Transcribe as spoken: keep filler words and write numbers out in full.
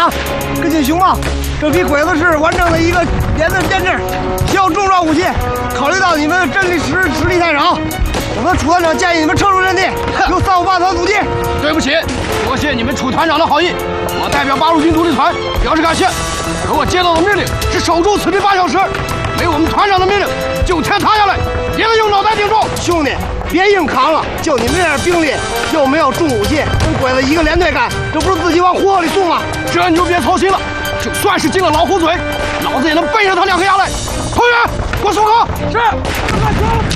啊，跟进熊猫，这批鬼子是完成了一个连的编制，需要重装武器。考虑到你们的阵地实实力太少，我们楚团长建议你们撤出阵地，由三五八团阻击。 对不起，多谢你们楚团长的好意，我代表八路军独立团表示感谢。可我接到的命令是守住此地八小时，没我们团长的命令就全塌下来，别人用脑袋顶住。 兄弟，别硬扛了，就你们这点兵力，又没有重武器，跟鬼子一个连队干，这不是自己往火里送吗？ 这你就别操心了，就算是进了老虎嘴，老子也能背着他两颗牙来。团员，给我收口。 是。